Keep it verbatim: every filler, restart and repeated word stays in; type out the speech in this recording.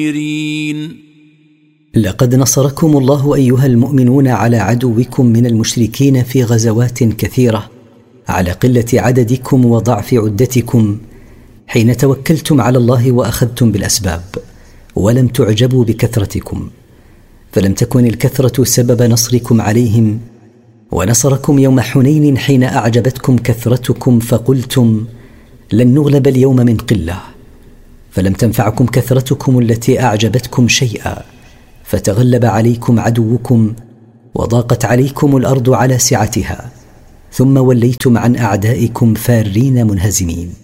لقد نصركم الله أيها المؤمنون على عدوكم من المشركين في غزوات كثيرة على قلة عددكم وضعف عدتكم، حين توكلتم على الله وأخذتم بالأسباب ولم تعجبوا بكثرتكم، فلم تكن الكثرة سبب نصركم عليهم. ونصركم يوم حنين حين أعجبتكم كثرتكم فقلتم لن نغلب اليوم من قلة، فلم تنفعكم كثرتكم التي أعجبتكم شيئا، فتغلب عليكم عدوكم وضاقت عليكم الأرض على سعتها، ثم وليتم عن أعدائكم فارين منهزمين.